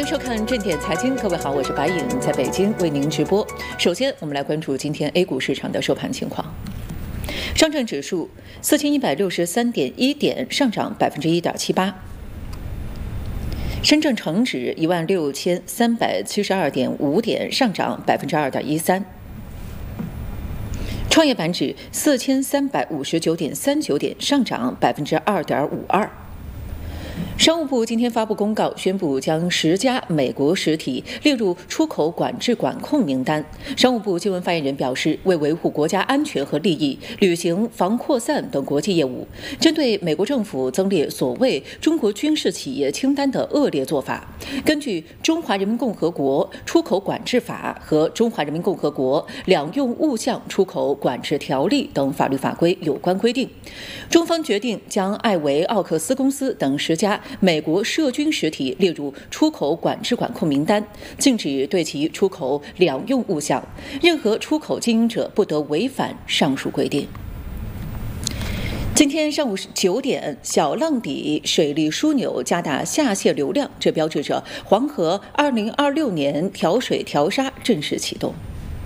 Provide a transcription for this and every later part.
收看正点财经，各位好，我是白颖，在北京为您直播。首先，我们来关注今天 A 股市场的收盘情况。上证指数4163.1点，上涨1.78%；深圳成指16372.5点，上涨2.13%；创业板指4359.39点，上涨2.52%。商务部今天发布公告，宣布将10家美国实体列入出口管制管控名单。商务部新闻发言人表示，为维护国家安全和利益，履行防扩散等国际业务，针对美国政府增列所谓中国军事企业清单的恶劣做法，根据《中华人民共和国出口管制法》和《中华人民共和国两用物项出口管制条例》等法律法规有关规定，中方决定将艾维奥克斯公司等10家美国涉军实体列入出口管制管控名单，禁止对其出口两用物项，任何出口经营者不得违反上述规定。今天上午9点，小浪底水利枢纽加大下泄流量，这标志着黄河2026年调水调沙正式启动。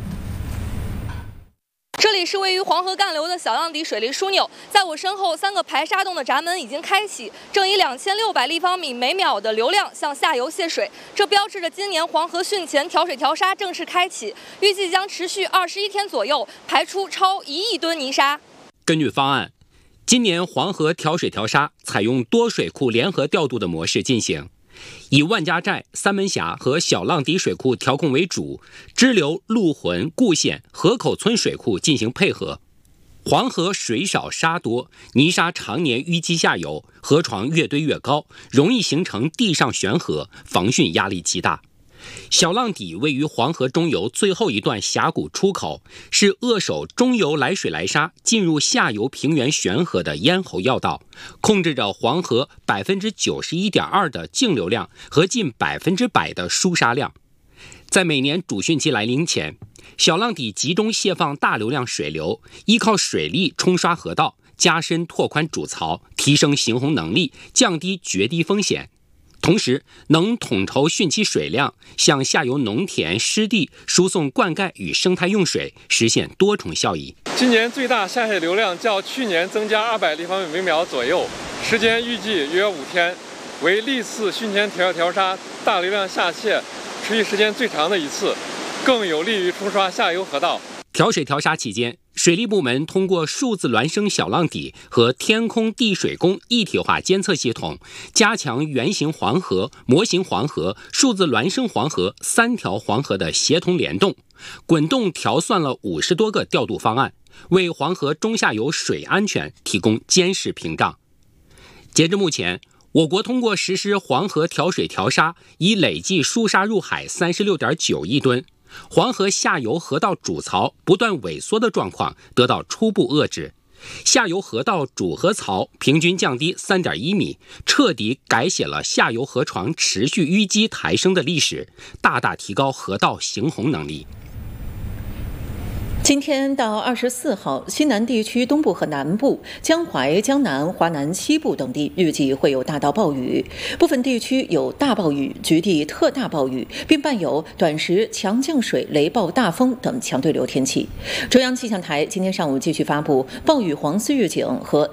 这里是位于黄河干流的小浪底水利枢纽，在我身后3个排沙洞的闸门已经开启，正以2600立方米每秒的流量向下游泄水，这标志着今年黄河汛前调水调沙正式开启，预计将持续21天左右，排出超1亿吨泥沙。 根据方案，今年黄河调水调沙采用多水库联合调度的模式进行，以万家寨、三门峡和小浪底水库调控为主，支流陆浑、固县、河口村水库进行配合。黄河水少沙多，泥沙常年淤积下游，河床越堆越高，容易形成地上悬河，防汛压力极大。小浪底位于黄河中游最后一段峡谷出口，是扼守中游来水来沙进入下游平原悬河的咽喉要道，控制着黄河91.2%的净流量和近100%的输沙量。在每年主汛期来临前，小浪底集中泄放大流量水流，依靠水力冲刷河道，加深拓宽主槽，提升行洪能力，降低决堤风险。同时，能统筹汛期水量，向下游农田、湿地输送灌溉与生态用水，实现多重效益。 今年最大下泄流量较去年增加200立方米每秒左右，时间预计约5天，为历次汛前调沙大流量下泄持续时间最长的一次，更有利于冲刷下游河道。 调水调沙期间，水利部门通过数字孪生小浪底和天空地水工一体化监测系统，加强原型黄河、模型黄河、数字孪生黄河3条黄河的协同联动，滚动调算了50多个调度方案，为黄河中下游水安全提供监视屏障。截至目前，我国通过实施黄河调水调沙，已累计输沙入海36.9亿吨。黄河下游河道主槽不断萎缩的状况得到初步遏制，下游河道主河槽平均降低3.1米，彻底改写了下游河床持续淤积抬升的历史，大大提高河道行洪能力。 今天到24号，西南地区东部和南部、江淮、江南、华南西部等地预计会有大到暴雨，部分地区有大暴雨、局地特大暴雨，并伴有短时强降水、雷暴大风等强对流天气。中央气象台今天上午继续发布暴雨黄色预警和